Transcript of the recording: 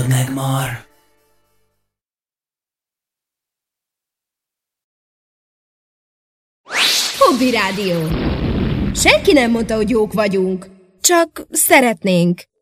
Hallod meg, Mar? Hobby Rádió. Senki nem mondta, hogy jók vagyunk. Csak szeretnénk.